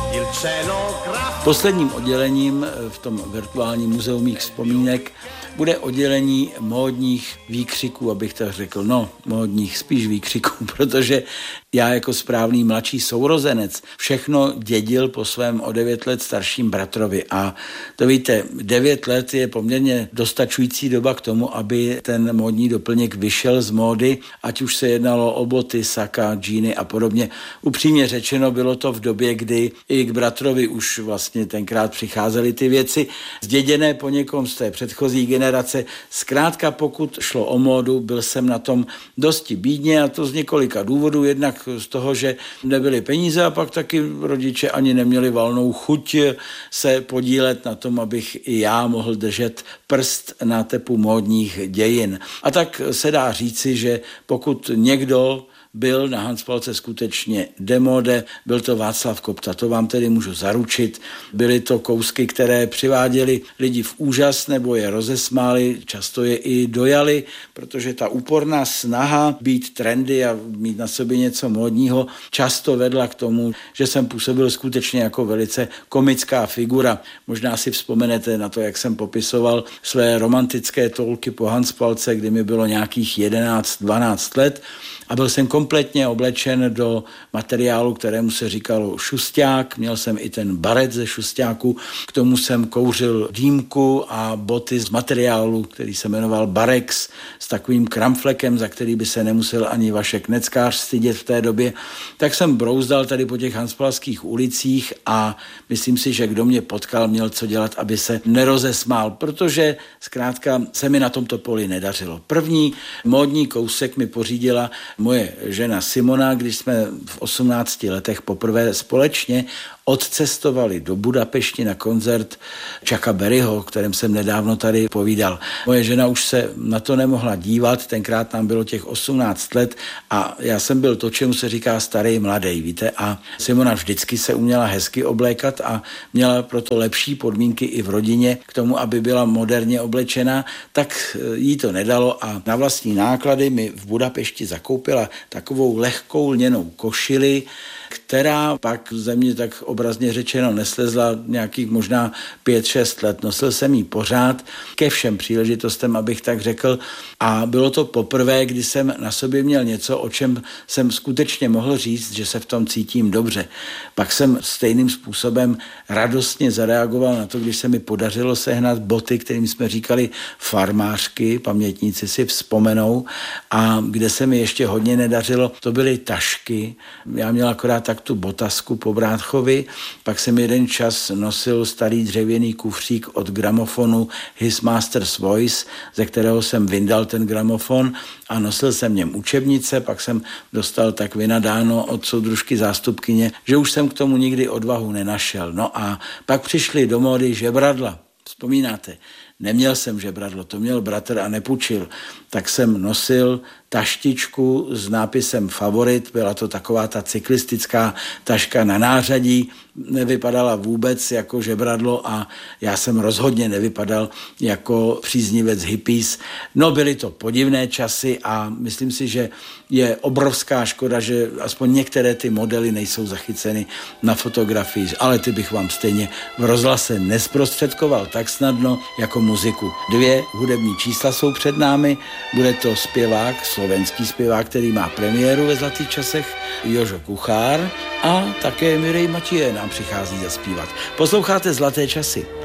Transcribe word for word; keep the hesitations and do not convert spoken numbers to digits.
Posledním oddělením v tom virtuálním muzeu mých vzpomínek bude oddělení módních výkřiků, abych tak řekl. No, módních, spíš výkřiků, protože já jako správný mladší sourozenec všechno dědil po svém o devět let starším bratrovi. A to víte, devět let je poměrně dostačující doba k tomu, aby ten módní doplněk vyšel z módy, ať už se jednalo o boty, saka, džíny a podobně. Upřímně řečeno, bylo to v době, kdy i k bratrovi už vlastně tenkrát přicházely ty věci zděděné po někom z té předchozí generace. Zkrátka, pokud šlo o módu, byl jsem na tom dosti bídně, a to z několika důvodů. Jednak z toho, že nebyly peníze, a pak taky rodiče ani neměli valnou chuť se podílet na tom, abych i já mohl držet prst na tepu módních dějin. A tak se dá říci, že pokud někdo byl na Hanspalce skutečně demode, byl to Václav Kopta, to vám tedy můžu zaručit. Byly to kousky, které přiváděly lidi v úžas nebo je rozesmály, často je i dojali, protože ta úporná snaha být trendy a mít na sobě něco módního často vedla k tomu, že jsem působil skutečně jako velice komická figura. Možná si vzpomenete na to, jak jsem popisoval své romantické toulky po Hanspalce, kdy mi bylo nějakých jedenáct dvanáct let, a byl jsem kompletně oblečen do materiálu, kterému se říkalo šusťák. Měl jsem i ten baret ze šusťáku, k tomu jsem kouřil dýmku a boty z materiálu, který se jmenoval Barex, s takovým kramflekem, za který by se nemusel ani Vašek Neckář stydět v té době. Tak jsem brouzdal tady po těch hanspalských ulicích a myslím si, že kdo mě potkal, měl co dělat, aby se nerozesmál, protože zkrátka se mi na tomto poli nedařilo. První módní kousek mi pořídila moje žena Simona, když jsme v osmnácti letech poprvé společně odcestovali do Budapešti na koncert Chucka Berryho, o kterém jsem nedávno tady povídal. Moje žena už se na to nemohla dívat, tenkrát nám bylo těch osmnáct let a já jsem byl to, čemu se říká starý mladej, víte, a Simona vždycky se uměla hezky oblékat a měla proto lepší podmínky i v rodině k tomu, aby byla moderně oblečená, tak jí to nedalo a na vlastní náklady mi v Budapešti zakoupila takovou lehkou lněnou košili, která pak ze mě tak obrazně řečeno neslezla nějakých možná pět šest let. Nosil jsem ji pořád ke všem příležitostem, abych tak řekl. A bylo to poprvé, kdy jsem na sobě měl něco, o čem jsem skutečně mohl říct, že se v tom cítím dobře. Pak jsem stejným způsobem radostně zareagoval na to, když se mi podařilo sehnat boty, kterým jsme říkali farmářky, pamětníci si vzpomenou, a kde se mi ještě hodně nedařilo, to byly tašky. Já měl akorát tak tu botasku po brátchovi, pak jsem jeden čas nosil starý dřevěný kufřík od gramofonu His Master's Voice, ze kterého jsem vyndal ten gramofon a nosil jsem v něm učebnice, pak jsem dostal tak vynadáno od soudružky zástupkyně, že už jsem k tomu nikdy odvahu nenašel. No a pak přišly do módy žebradla. Vzpomínáte? Neměl jsem žebradlo, to měl bratr a nepůjčil. Tak jsem nosil taštičku s nápisem Favorit, byla to taková ta cyklistická taška na nářadí, nevypadala vůbec jako žebradlo a já jsem rozhodně nevypadal jako příznivec hippies. No, byly to podivné časy a myslím si, že je obrovská škoda, že aspoň některé ty modely nejsou zachyceny na fotografii, ale ty bych vám stejně v rozhlase nesprostředkoval tak snadno jako muziku. Dvě hudební čísla jsou před námi, bude to zpěvák, slovenský zpěvák, který má premiéru ve Zlatých časech, Jožo Kuchár, a také Mirej Matěje nám přichází zaspívat. Posloucháte Zlaté časy.